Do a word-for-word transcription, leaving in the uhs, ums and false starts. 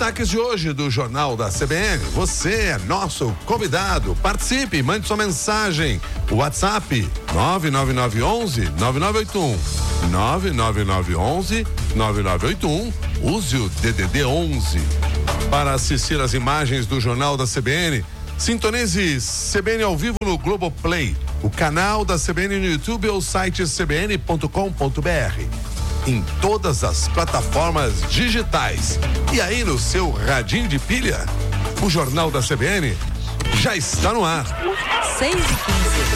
Destaques de hoje do Jornal da C B N. Você é nosso convidado. Participe, mande sua mensagem. O WhatsApp nove nove nove onze nove nove oito um. nove nove nove onze nove nove oito um. Use o D D D onze. Para assistir as imagens do Jornal da C B N, sintonize C B N ao vivo no Globoplay, o canal da C B N no YouTube ou o site c b n ponto com ponto b r. Em todas as plataformas digitais. E aí no seu radinho de pilha, o Jornal da C B N já está no ar. seis e quinze.